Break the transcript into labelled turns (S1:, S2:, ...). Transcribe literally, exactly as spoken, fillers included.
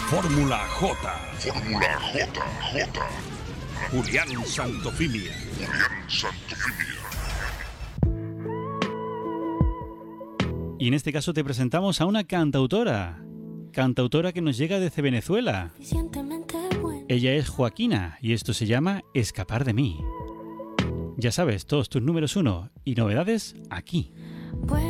S1: Fórmula J.
S2: Fórmula J, J.
S1: Julián Santofimia.
S2: Julián Santofimia.
S3: Y en este caso te presentamos a una cantautora. Cantautora que nos llega desde Venezuela. Ella es Joaquina y esto se llama Escapar de mí. Ya sabes, todos tus números uno y novedades aquí.